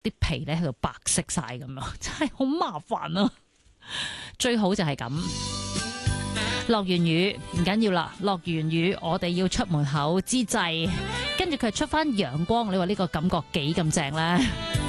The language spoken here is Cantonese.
啲皮咧喺度白色晒咁樣，真係好麻煩啊！最好就係咁，落完雨唔緊要啦，落完雨我哋要出門口之際，跟住佢出翻陽光，你話呢個感覺幾咁正咧？